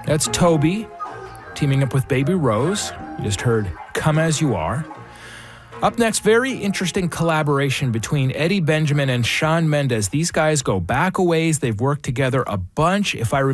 That's Toby teaming up with Baby Rose. You just heard Come As You Are. Up next, very interesting collaboration between Eddie Benjamin and Shawn Mendes. These guys go back a ways. They've worked together a bunch. If I